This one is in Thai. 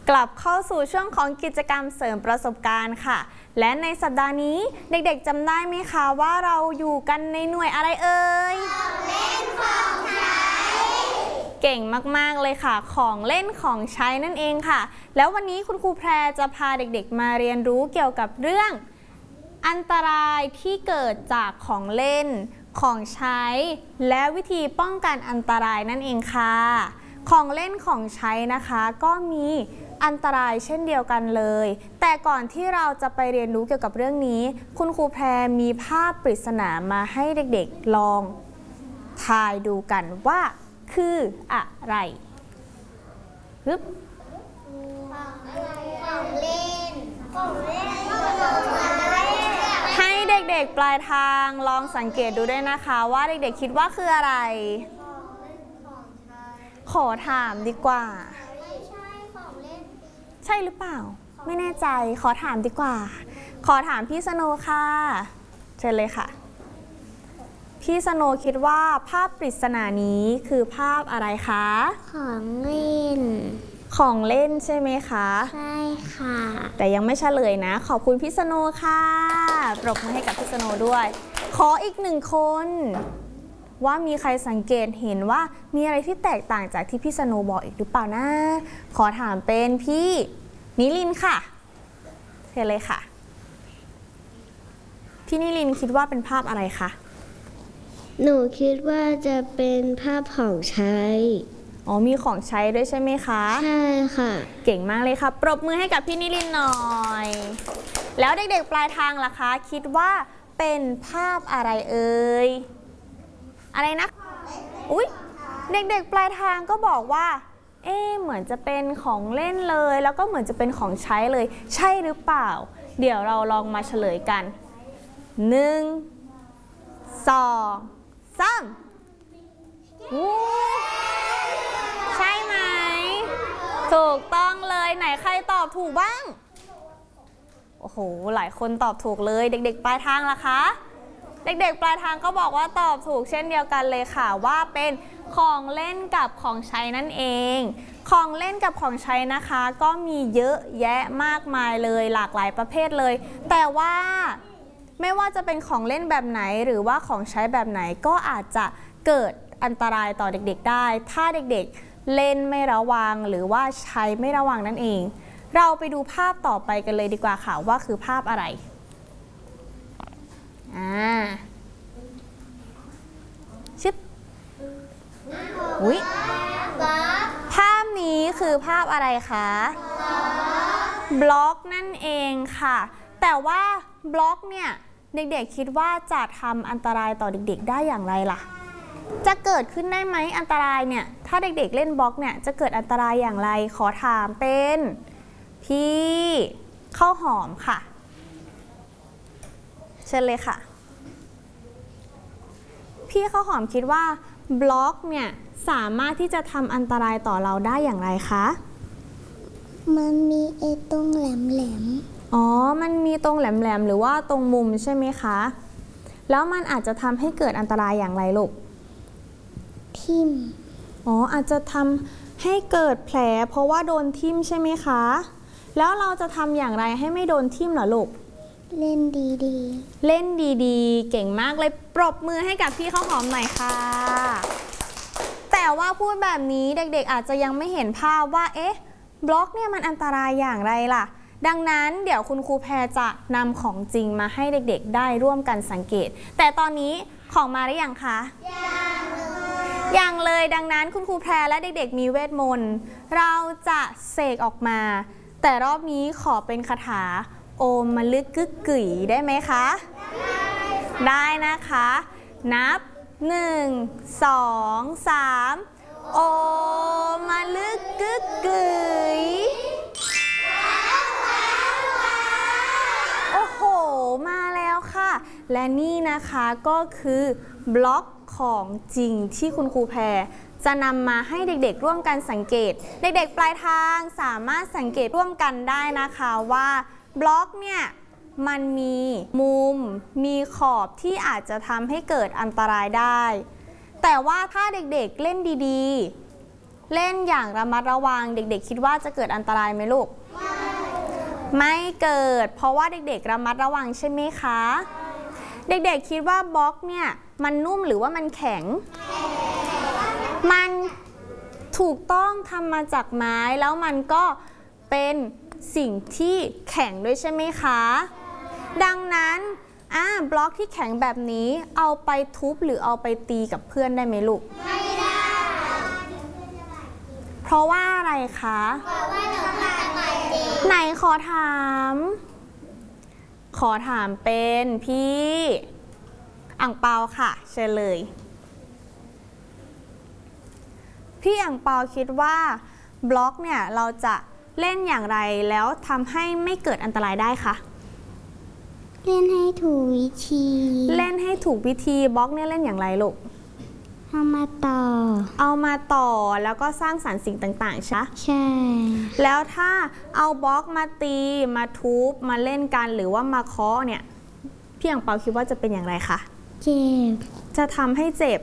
กลับเข้าสู่ช่วงของกิจกรรมเสริมประสบการณ์ค่ะและในสัปดาห์นี้เด็กๆจำได้ไหมคะว่าเราอยู่กันในหน่วยอะไรเอ่ยของเล่นของใช้เก่งมากๆเลยค่ะของเล่นของใช้นั่นเองค่ะแล้ววันนี้คุณครูแพรจะพาเด็กๆมาเรียนรู้เกี่ยวกับเรื่องอันตรายที่เกิดจากของเล่นของใช้และวิธีป้องกันอันตรายนั่นเองค่ะของเล่นของใช้นะคะก็มีอันตรายเช่นเดียวกันเลยแต่ก่อนที่เราจะไปเรียนรู้เกี่ยวกับเรื่องนี้คุณครูแพรมีภาพปริศนามาให้เด็กๆลองทายดูกันว่าคืออะไรฮึบของเล่นให้เด็กๆปลายทางลองสังเกตดูด้วยนะคะว่าเด็กๆคิดว่าคืออะไรขอถามดีกว่าใช่หรือเปล่าไม่แน่ใจขอถามดีกว่าขอถามพี่สโนค่ะเชิญเลยค่ะพี่สโนคิดว่าภาพปริศนานี้คือภาพอะไรคะของเล่นของเล่นใช่ไหมคะใช่ค่ะแต่ยังไม่เฉลยนะขอบคุณพี่สโนค่ะปรบมือให้กับพี่สโนด้วยขออีกหนึ่งคนว่ามีใครสังเกตเห็นว่ามีอะไรที่แตกต่างจากที่พี่สโนบอกอีกหรือเปล่านะขอถามเป็นพี่นิลินค่ะเชิญเลยค่ะพี่นิลินคิดว่าเป็นภาพอะไรคะหนูคิดว่าจะเป็นภาพของใช้อ๋อมีของใช้ด้วยใช่ไหมคะใช่ค่ะเก่งมากเลยค่ะปรบมือให้กับพี่นิลินหน่อยแล้วเด็กๆปลายทางล่ะคะคิดว่าเป็นภาพอะไรเอ่ยอะไรนะอุ๊ยเด็กๆปลายทางก็บอกว่าเหมือนจะเป็นของเล่นเลยแล้วก็เหมือนจะเป็นของใช้เลยใช่หรือเปล่าเดี๋ยวเราลองมาเฉลยกัน1 2 3ใช่ไหมถูกต้องเลยไหนใครตอบถูกบ้างโอ้โหหลายคนตอบถูกเลยเด็กๆปลายทางล่ะคะเด็กๆปลายทางก็บอกว่าตอบถูกเช่นเดียวกันเลยค่ะว่าเป็นของเล่นกับของใช้นั่นเองของเล่นกับของใช้นะคะก็มีเยอะแยะมากมายเลยหลากหลายประเภทเลยแต่ว่าไม่ว่าจะเป็นของเล่นแบบไหนหรือว่าของใช้แบบไหนก็อาจจะเกิดอันตรายต่อเด็กๆได้ถ้าเด็กๆเล่นไม่ระวังหรือว่าใช้ไม่ระวังนั่นเองเราไปดูภาพต่อไปกันเลยดีกว่าค่ะว่าคือภาพอะไรชึบอุ๊ยภาพนี้คือภาพอะไรคะบล็อกนั่นเองค่ะแต่ว่าบล็อกเนี่ยเด็กๆคิดว่าจะทำอันตรายต่อเด็กๆได้อย่างไรล่ะจะเกิดขึ้นได้ไหมอันตรายเนี่ยถ้าเด็กๆเล่นบล็อกเนี่ยจะเกิดอันตรายอย่างไรขอถามเป็นพี่ข้าวหอมค่ะเชิญเลยค่ะพี่ข้าวหอมคิดว่าบล็อกเนี่ยสามารถที่จะทำอันตรายต่อเราได้อย่างไรคะมันมีตรงแหลมอ๋อมันมีตรงแหลมๆหรือว่าตรงมุมใช่ไหมคะแล้วมันอาจจะทำให้เกิดอันตรายอย่างไรลูกทิ่มอ๋ออาจจะทำให้เกิดแผลเพราะว่าโดนทิ่มใช่ไหมคะแล้วเราจะทำอย่างไรให้ไม่โดนทิ่มเหรอลูกเล่นดีๆเล่นดีๆเก่งมากเลยปรบมือให้กับพี่ข้าวหอมหน่อยค่ะแต่ว่าพูดแบบนี้เด็กๆอาจจะยังไม่เห็นภาพว่าบล็อกเนี่ยมันอันตรายอย่างไรล่ะดังนั้นเดี๋ยวคุณครูแพรจะนำของจริงมาให้เด็กๆได้ร่วมกันสังเกตแต่ตอนนี้ของมาหรือยังคะยังเลยดังนั้นคุณครูแพรและเด็กๆมีเวทมนต์เราจะเสกออกมาแต่รอบนี้ขอเป็นคาถาโอมมะลึกกึกกึ๋ยได้ไหมคะได้นะคะนับ1 2 3โอมมะลึกกึกกึ๋ยโอ้โหมาแล้วค่ะและนี่นะคะก็คือบล็อกของจริงที่คุณครูแพรจะนำมาให้เด็กๆร่วมกันสังเกตเด็กๆปลายทางสามารถสังเกตร่วมกันได้นะคะว่าบล็อกเนี่ยมันมีมุมมีขอบที่อาจจะทำให้เกิดอันตรายได้แต่ว่าถ้าเด็กๆเล่นดีๆเล่นอย่างระมัดระวังเด็กๆคิดว่าจะเกิดอันตรายไหมลูกไม่เกิดเพราะว่าเด็กๆระมัดระวังใช่ไหมคะเด็กๆคิดว่าบล็อกเนี่ยมันนุ่มหรือว่ามันแข็งมันถูกต้องทำมาจากไม้แล้วมันก็เป็นสิ่งที่แข็งด้วยใช่ไหมคะดังนั้นบล็อกที่แข็งแบบนี้เอาไปทุบหรือเอาไปตีกับเพื่อนได้ไหมลูกไม่ได้เพราะว่าอะไรคะเพราะว่าเราทำไมไหนขอถามเป็นพี่อั่งเปาค่ะเชิญเลยพี่อั่งเปาคิดว่าบล็อกเนี่ยเราจะเล่นอย่างไรแล้วทำให้ไม่เกิดอันตรายได้คะเล่นให้ถูกวิธีเล่นให้ถูกวิธีบล็อกเนี่ยเล่นอย่างไรลูกเอามาต่อแล้วก็สร้างสรรค์สิ่งต่างๆใช่ใช่แล้วถ้าเอาบล็อกมาตีมาทุบมาเล่นกันหรือว่ามาเคาะเนี่ยพี่อั่งเปาคิดว่าจะเป็นอย่างไรคะเจ็บจะทำให้เจ็บ